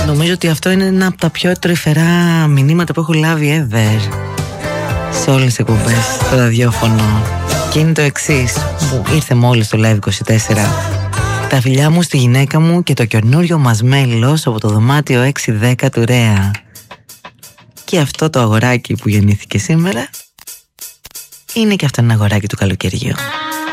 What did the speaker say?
Νομίζω ότι αυτό είναι ένα από τα πιο τρυφερά μηνύματα που έχω λάβει ever σε όλες τις εκπομπές στο ραδιόφωνο. Και είναι το εξής, που ήρθε μόλις το Live 24. Τα φιλιά μου στη γυναίκα μου και το καινούριο μας μέλος από το δωμάτιο 610 του Ρέα. Και αυτό το αγοράκι που γεννήθηκε σήμερα είναι και αυτό ένα αγοράκι του καλοκαιριού.